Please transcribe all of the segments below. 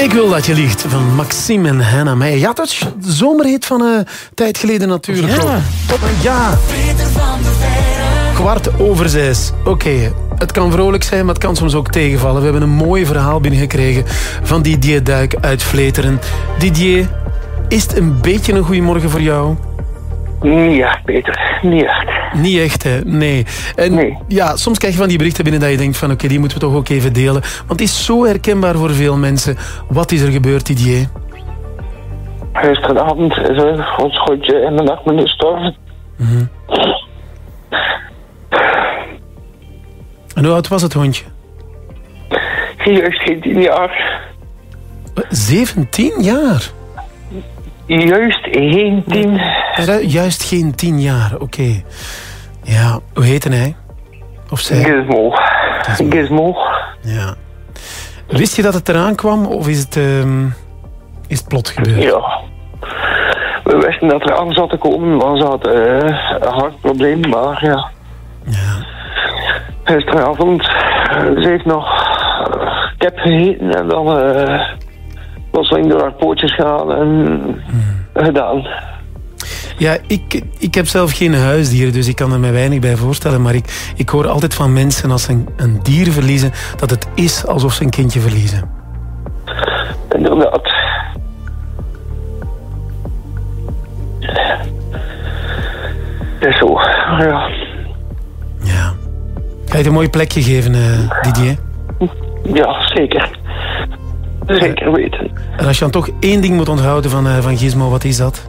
Ik wil dat je liegt van Maxime en Hannah Meijer. Ja, dat is de zomerhit van een tijd geleden natuurlijk. Ja. Ja. 6:15. Oké. Het kan vrolijk zijn, maar het kan soms ook tegenvallen. We hebben een mooi verhaal binnengekregen van Didier Duik uit Vleteren. Didier, is het een beetje een goeiemorgen voor jou? Niet echt, Peter. Niet echt. Niet echt, hè? Nee. En Nee. ja, soms krijg je van die berichten binnen dat je denkt van oké, die moeten we toch ook even delen. Want het is zo herkenbaar voor veel mensen. Wat is er gebeurd, Didier? Gisteravond is er ons schootje in de nacht gestorven. En hoe oud was het hondje? Juist geen 10 jaar. 17 jaar? Juist geen 10. Juist geen 10 jaar, oké. Ja, hoe heette hij? Of zij? Gizmo. Gizmo. Ja. Wist je dat het eraan kwam of is het plot gebeurd? Ja. We wisten dat er aan zat te komen, maar ze had een hartprobleem, maar ja. Ja. Gisteravond, ze heeft nog kip gegeten en dan plotseling door haar pootjes gegaan en gedaan. Ja, ik heb zelf geen huisdier, dus ik kan er mij weinig bij voorstellen. Maar ik hoor altijd van mensen als ze een dier verliezen, dat het is alsof ze een kindje verliezen. Inderdaad. Het is zo, ja. Ja. Ga je het een mooi plekje geven, Didier? Ja, zeker. Zeker weten. En als je dan toch één ding moet onthouden van Gizmo, wat is dat?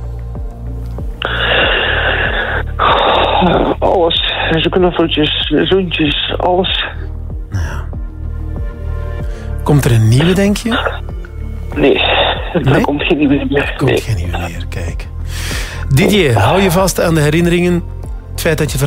Alles. Zijn knuffeltjes, zoentjes, alles. Ja. Komt er een nieuwe, denk je? Nee, er Nee? komt geen nieuwe meer. Komt Nee. geen nieuwe meer, kijk. Didier, hou je vast aan de herinneringen. Het feit dat je